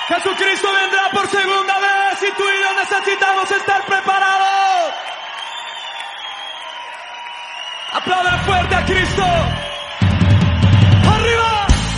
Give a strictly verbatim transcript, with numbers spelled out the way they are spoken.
Jesucristo vendrá por segunda vez y tú y yo necesitamos estar preparados. Aplaudan fuerte a Cristo.